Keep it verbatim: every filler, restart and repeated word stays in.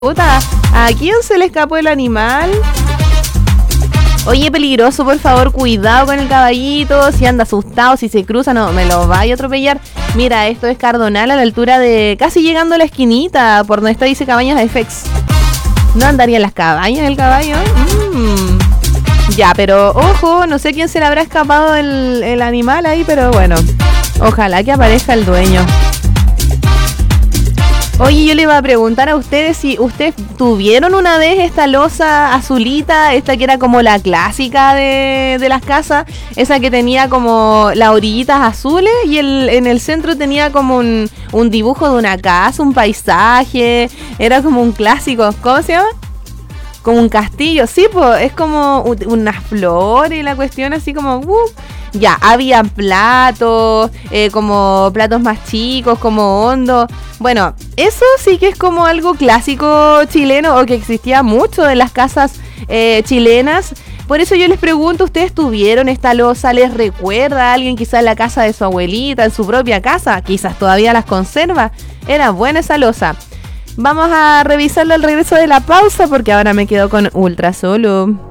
Puta, ¿a quién se le escapó el animal? Oye, peligroso, por favor, cuidado con el caballito. Si anda asustado, si se cruza, no, me lo vaya a atropellar. Mira, esto es Cardonal, a la altura de... casi llegando a la esquinita, por donde está dice Cabañas F X. ¿No andaría en las cabañas el caballo? Mm. Ya, pero ojo, no sé quién se le habrá escapado el, el animal ahí, pero bueno, ojalá que aparezca el dueño. Oye, yo le iba a preguntar a ustedes si ustedes tuvieron una vez esta losa azulita, esta que era como la clásica de, de las casas, esa que tenía como las orillitas azules y el, en el centro tenía como un, un dibujo de una casa, un paisaje, era como un clásico, ¿cómo se llama? Como un castillo, sí, pues es como unas flores y la cuestión así como... Uh, ya, había platos, eh, como platos más chicos, como hondos. Bueno, eso sí que es como algo clásico chileno o que existía mucho en las casas eh, chilenas. Por eso yo les pregunto, ¿ustedes tuvieron esta losa? ¿Les recuerda a alguien quizás en la casa de su abuelita, en su propia casa? Quizás todavía las conserva. Era buena esa losa. Vamos a revisarlo al regreso de la pausa porque ahora me quedo con Ultra Solo.